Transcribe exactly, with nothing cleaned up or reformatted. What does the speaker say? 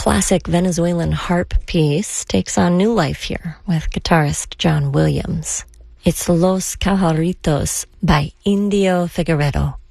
classic Venezuelan harp piece takes on new life here with guitarist John Williams. It's Los Cajaritos by Indio Figueredo.